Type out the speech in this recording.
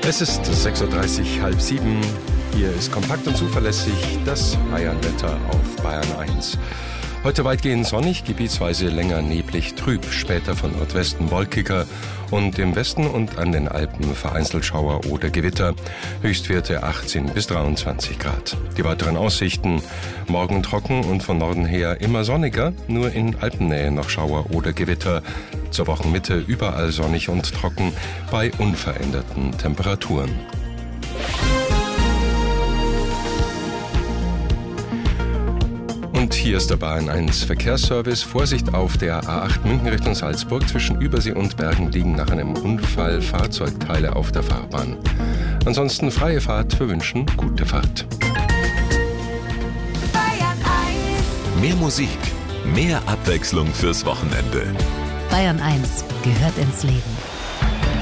Es ist 6.30 Uhr, halb sieben. Hier ist kompakt und zuverlässig das Bayernwetter auf Bayern 1. Heute weitgehend sonnig, gebietsweise länger neblig, trüb, später von Nordwesten wolkiger und im Westen und an den Alpen vereinzelt Schauer oder Gewitter. Höchstwerte 18 bis 23 Grad. Die weiteren Aussichten: morgen trocken und von Norden her immer sonniger, nur in Alpennähe noch Schauer oder Gewitter. Zur Wochenmitte überall sonnig und trocken bei unveränderten Temperaturen. Und hier ist der Bayern 1 Verkehrsservice. Vorsicht auf der A8 München Richtung Salzburg. Zwischen Übersee und Bergen liegen nach einem Unfall Fahrzeugteile auf der Fahrbahn. Ansonsten freie Fahrt, wir wünschen gute Fahrt. Bayern 1. Mehr Musik, mehr Abwechslung fürs Wochenende. Bayern 1 gehört ins Leben.